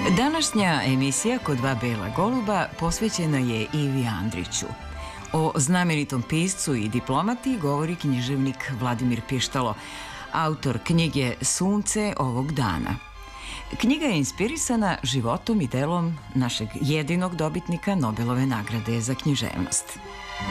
Današnja emisija Kod dva bela goluba posvećena je Ivi Andriću. O znamenitom piscu i diplomati govori književnik Vladimir Pištalo, autor knjige Sunce ovog dana. Knjiga je inspirisana životom i delom našeg jedinog dobitnika Nobelove nagrade za književnost.